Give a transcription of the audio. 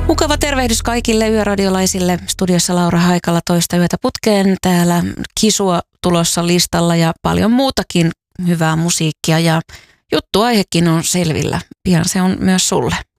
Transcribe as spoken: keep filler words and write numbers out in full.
Mukava tervehdys kaikille yöradiolaisille. Studiossa Laura Haikala toista yötä putkeen. Täällä kisua tulossa listalla ja paljon muutakin hyvää musiikkia ja juttuaihekin on selvillä. Pian se on myös sulle.